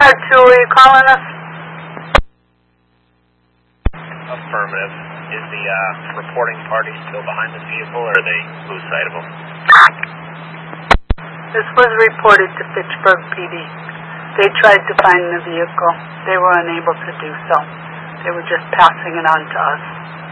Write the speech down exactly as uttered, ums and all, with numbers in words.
Part two, are you calling us? Affirmative. Is the uh, reporting party still behind the vehicle, or are they lose sight of them? This was reported to Fitchburg P D. They tried to find the vehicle. They were unable to do so. They were just passing it on to us.